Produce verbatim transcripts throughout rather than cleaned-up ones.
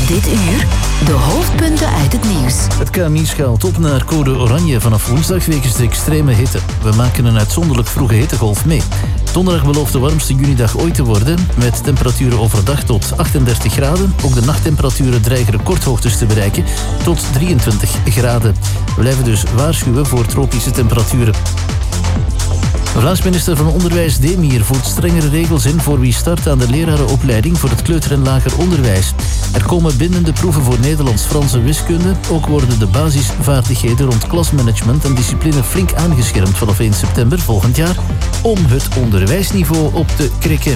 Dit uur de hoofdpunten uit het nieuws. Het K M I schaalt op naar code oranje vanaf woensdag wegens de extreme hitte. We maken een uitzonderlijk vroege hittegolf mee. Donderdag belooft de warmste junidag ooit te worden, met temperaturen overdag tot achtendertig graden. Ook de nachttemperaturen dreigen recordhoogtes te bereiken, tot drieëntwintig graden. We blijven dus waarschuwen voor tropische temperaturen. De Vlaams minister van Onderwijs Demir voert strengere regels in voor wie start aan de lerarenopleiding voor het kleuter- en lager onderwijs. Er komen bindende proeven voor Nederlands, Frans en wiskunde. Ook worden de basisvaardigheden rond klasmanagement en discipline flink aangeschermd vanaf één september volgend jaar om het onderwijsniveau op te krikken.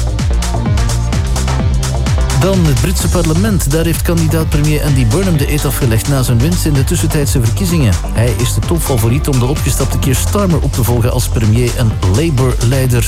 Dan het Britse parlement. Daar heeft kandidaat-premier Andy Burnham de eed afgelegd na zijn winst in de tussentijdse verkiezingen. Hij is de topfavoriet om de opgestapte Keir Starmer op te volgen als premier en Labour-leider.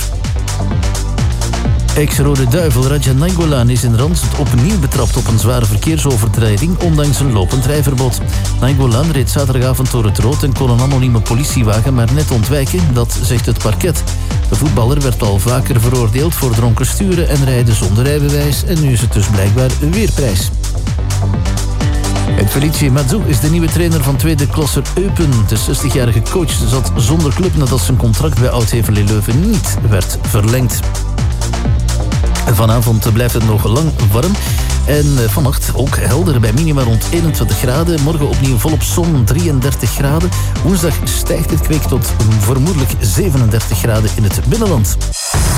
Ex-Rode Duivel Radja Nainggolan is in Randstad opnieuw betrapt op een zware verkeersovertreding, ondanks een lopend rijverbod. Nainggolan reed zaterdagavond door het rood en kon een anonieme politiewagen maar net ontwijken, dat zegt het parket. De voetballer werd al vaker veroordeeld voor dronken sturen en rijden zonder rijbewijs en nu is het dus blijkbaar weer prijs. En Felice Mazou is de nieuwe trainer van tweede klasser Eupen. De zestigjarige coach zat zonder club nadat zijn contract bij Oud-Heverlee Leuven niet werd verlengd. Vanavond blijft het nog lang warm. En vannacht ook helder bij minima rond eenentwintig graden. Morgen opnieuw volop zon, drieëndertig graden. Woensdag stijgt het kwik tot vermoedelijk zevenendertig graden in het binnenland.